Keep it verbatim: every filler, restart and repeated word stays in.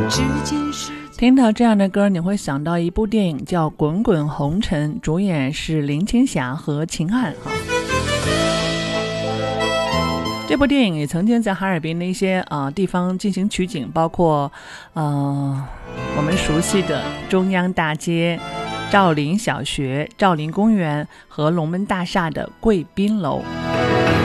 听到这样的歌，你会想到一部电影叫《滚滚红尘》，主演是林青霞和秦汉。这部电影也曾经在哈尔滨的一些呃地方进行取景，包括呃我们熟悉的中央大街、兆麟小学、兆麟公园和龙门大厦的贵宾楼。